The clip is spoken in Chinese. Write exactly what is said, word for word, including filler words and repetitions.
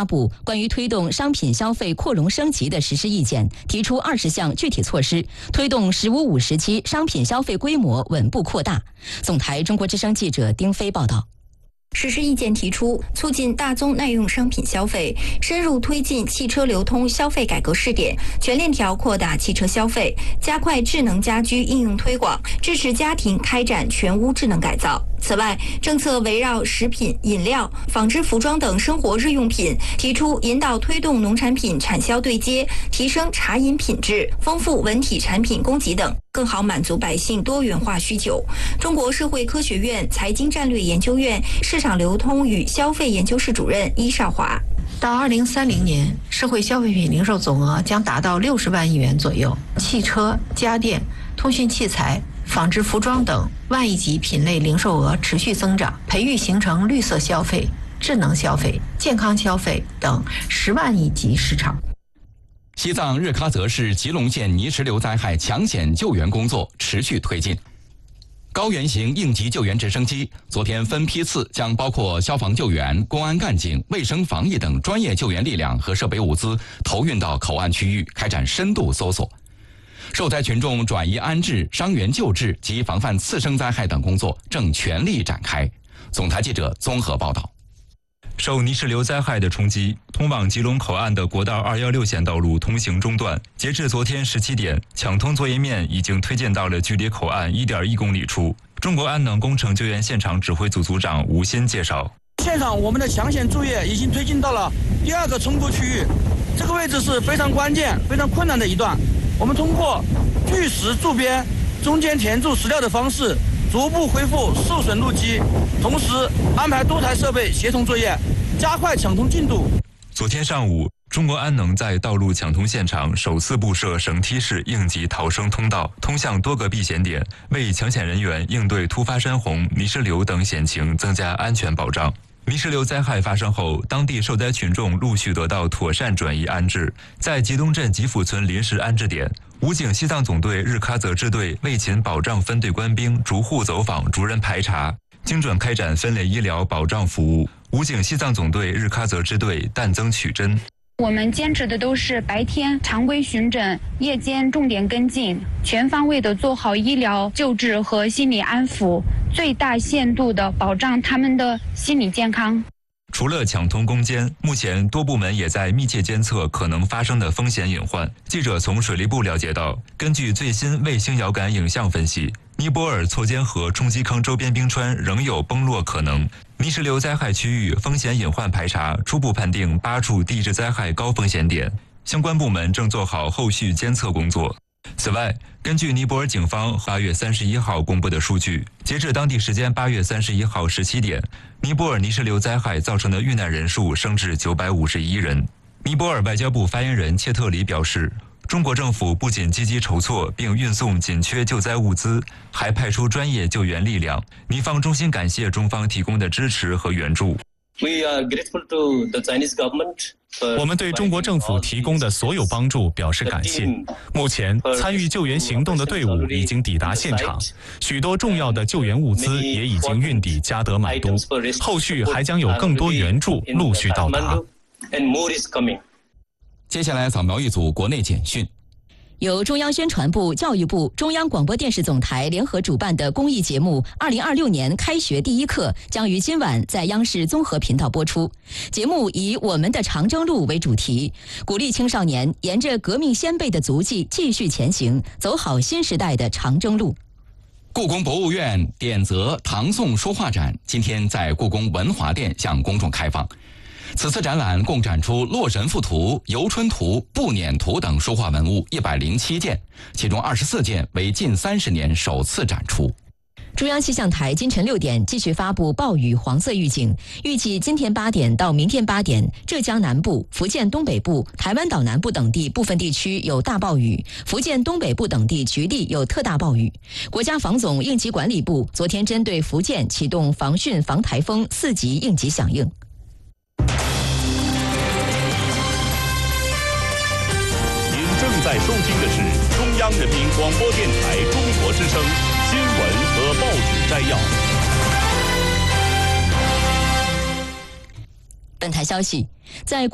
发布关于推动商品消费扩容升级的实施意见，提出二十项具体措施，推动“十五五”时期商品消费规模稳步扩大。总台中国之声记者丁飞报道。 实施意见提出，促进大宗耐用商品消费，深入推进汽车流通消费改革试点，全链条扩大汽车消费，加快智能家居应用推广，支持家庭开展全屋智能改造。此外，政策围绕食品、饮料、纺织服装等生活日用品，提出引导推动农产品产销对接，提升茶饮品质，丰富文体产品供给等，更好满足百姓多元化需求。中国社会科学院财经战略研究院市场流通与消费研究室主任伊少华。 到二零三零年，社会消费品零售总额将达到六十万亿元左右，汽车、家电、通讯器材、纺织服装等万亿级品类零售额持续增长，培育形成绿色消费、智能消费、健康消费等十万亿级市场。 西藏日喀则市吉隆县泥石流灾害抢险救援工作持续推进。高原型应急救援直升机昨天分批次将包括消防救援、公安干警、卫生防疫等专业救援力量和设备物资投运到口岸区域，开展深度搜索。受灾群众转移安置、伤员救治及防范次生灾害等工作正全力展开。总台记者综合报道。 受泥石流灾害的冲击，通往吉隆口岸的国道二一六线道路通行中断。截至昨天十七点，抢通作业面已经推进到了距离口岸 一点一公里处。中国安能工程救援现场指挥组组长吴鑫介绍， 现场我们的抢险作业已经推进到了第二个冲过区域，这个位置是非常关键、非常困难的一段。我们通过锯石筑边、中间填筑石料的方式，逐步恢复受损路基，同时安排多台设备协同作业，加快抢通进度。 昨天上午，中国安能在道路抢通现场首次布设绳梯式应急逃生通道，通向多个避险点，为抢险人员应对突发山洪、泥石流等险情增加安全保障。泥石流灾害发生后，当地受灾群众陆续得到妥善转移安置。在吉东镇吉府村临时安置点，武警西藏总队日喀则支队卫勤保障分队官兵逐户走访、逐人排查，精准开展分类医疗保障服务。武警西藏总队日喀则支队弹增取真。 我们坚持的都是白天常规巡诊，夜间重点跟进，全方位的做好医疗救治和心理安抚，最大限度的保障他们的心理健康。 除了抢通攻坚，目前多部门也在密切监测可能发生的风险隐患。记者从水利部了解到，根据最新卫星遥感影像分析，尼泊尔错尖河冲击坑周边冰川仍有崩落可能。泥石流灾害区域风险隐患排查初步判定八处地质灾害高风险点，相关部门正做好后续监测工作。此外，根据尼泊尔警方八月三十一号公布的数据，截至当地时间八月三十一号十七点，尼泊尔泥石流灾害造成的遇难人数升至九百五十一人。尼泊尔外交部发言人切特里表示，中国政府不仅积极筹措并运送紧缺救灾物资，还派出专业救援力量。尼方衷心感谢中方提供的支持和援助。 We are grateful to the Chinese government. 我们对中国政府提供的所有帮助表示感谢。目前，参与救援行动的队伍已经抵达现场，许多重要的救援物资也已经运抵加德满都，后续还将有更多援助陆续到达。 接下来扫描一组国内简讯。 由中央宣传部、教育部、中央广播电视总台联合主办的公益节目《二零二六年开学第一课》将于今晚在央视综合频道播出。节目以“我们的长征路”为主题，鼓励青少年沿着革命先辈的足迹继续前行，走好新时代的长征路。 故宫博物院典则唐宋书画展今天在故宫文华殿向公众开放。此次展览共展出《洛神赋图》《游春图》《步辇图》等书画文物一百零七件，其中二十四件为近三十年首次展出。 中央气象台今晨六点继续发布暴雨黄色预警，预计今天八点到明天八点，浙江南部、福建东北部、台湾岛南部等地部分地区有大暴雨，福建东北部等地局地有特大暴雨。国家防总应急管理部昨天针对福建启动防汛防台风四级应急响应。 正在收听的是中央人民广播电台中国之声新闻和报纸摘要。 本台消息，在